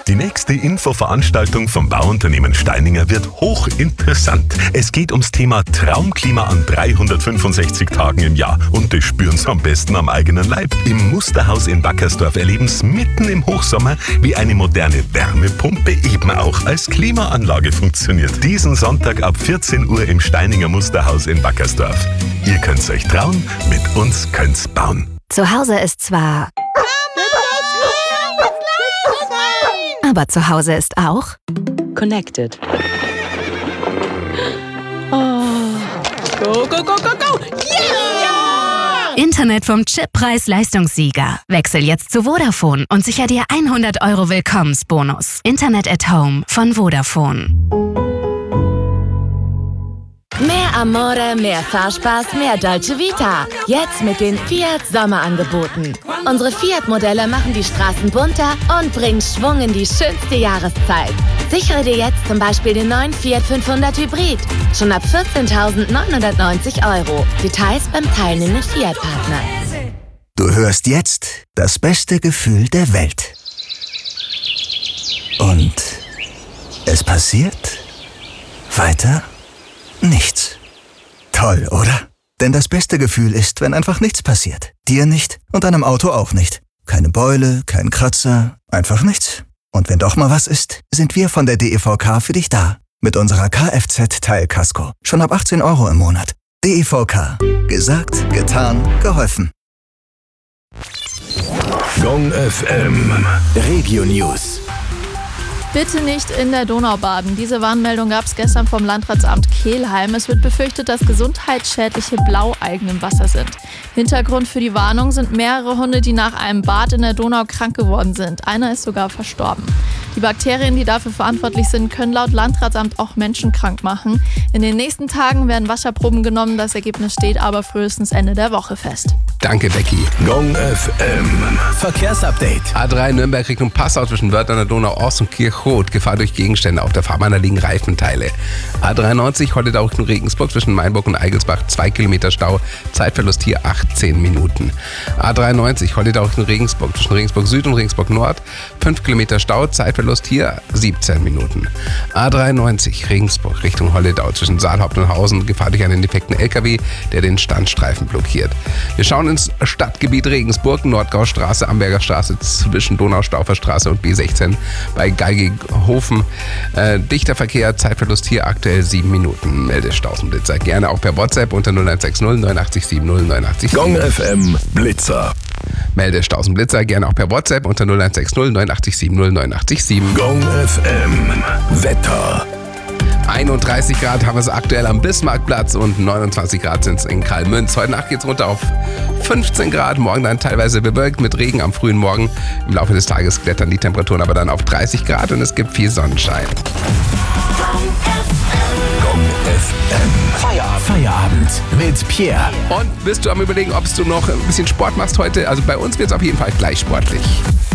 Die nächste Infoveranstaltung vom Bauunternehmen Steininger wird hochinteressant. Es geht ums Thema Traumklima an 365 Tagen im Jahr und das spüren Sie am besten am eigenen Leib. Im Musterhaus in Wackersdorf erleben Sie mitten im Hochsommer, wie eine moderne Wärmepumpe eben auch als Klimaanlage funktioniert. Diesen Sonntag ab 14 Uhr im Steininger Musterhaus in Wackersdorf. Ihr könnt's euch trauen, mit uns könnt's bauen. Zu Hause ist zwar... aber zu Hause ist auch... Connected. Oh. Go, go, go, go, go! Yeah! Internet vom Chip Preis-Leistungssieger. Wechsel jetzt zu Vodafone und sicher dir 100 € Willkommensbonus. Internet at Home von Vodafone. Mehr Amore, mehr Fahrspaß, mehr Dolce Vita. Jetzt mit den Fiat Sommerangeboten. Unsere Fiat-Modelle machen die Straßen bunter und bringen Schwung in die schönste Jahreszeit. Sichere dir jetzt zum Beispiel den neuen Fiat 500 Hybrid. Schon ab 14.990 €. Details beim teilnehmenden Fiat-Partner. Du hörst jetzt das beste Gefühl der Welt. Und es passiert weiter nichts. Toll, oder? Denn das beste Gefühl ist, wenn einfach nichts passiert. Dir nicht und deinem Auto auch nicht. Keine Beule, kein Kratzer, einfach nichts. Und wenn doch mal was ist, sind wir von der DEVK für dich da. Mit unserer Kfz-Teilkasko. Schon ab 18 € im Monat. DEVK. Gesagt, getan, geholfen. Gong FM. Regio News. Bitte nicht in der Donau baden. Diese Warnmeldung gab es gestern vom Landratsamt Kelheim. Es wird befürchtet, dass gesundheitsschädliche Blaualgen im Wasser sind. Hintergrund für die Warnung sind mehrere Hunde, die nach einem Bad in der Donau krank geworden sind. Einer ist sogar verstorben. Die Bakterien, die dafür verantwortlich sind, können laut Landratsamt auch Menschen krank machen. In den nächsten Tagen werden Wasserproben genommen. Das Ergebnis steht aber frühestens Ende der Woche fest. Danke, Becky. Gong FM. Verkehrsupdate. A3 Nürnberg Richtung Passau zwischen Wörth an der Donau Ost und Kirchroth. Gefahr durch Gegenstände. Auf der Fahrbahn, da liegen Reifenteile. A93 Holledau Richtung Regensburg zwischen Mainburg und Eigelsbach 2 Kilometer Stau. Zeitverlust hier 18 Minuten. A93 Holledau Richtung Regensburg zwischen Regensburg Süd und Regensburg Nord 5 Kilometer Stau. Zeitverlust hier 17 Minuten. A93 Regensburg Richtung Holledau zwischen Saalhaupt und Hausen. Gefahr durch einen defekten LKW, der den Standstreifen blockiert. Wir schauen ins Stadtgebiet Regensburg, Nordgaustraße, Amberger Straße zwischen Donaustaufer Straße und B16 bei Geiginghofen. Dichter Verkehr, Zeitverlust hier aktuell 7 Minuten. Melde Stausenblitzer gerne auch per WhatsApp unter 0160 89 70 89. Gong FM Blitzer. Melde Stausenblitzer gerne auch per WhatsApp unter 0160 89 70 89. Gong FM Wetter. 31 Grad haben wir es aktuell am Bismarckplatz und 29 Grad sind es in Karlmünz. Heute Nacht geht es runter auf 15 Grad, morgen dann teilweise bewölkt mit Regen am frühen Morgen. Im Laufe des Tages klettern die Temperaturen aber dann auf 30 Grad und es gibt viel Sonnenschein. Gong FM. Feierabend mit Pierre. Und bist du am Überlegen, ob du noch ein bisschen Sport machst heute? Also bei uns wird es auf jeden Fall gleich sportlich.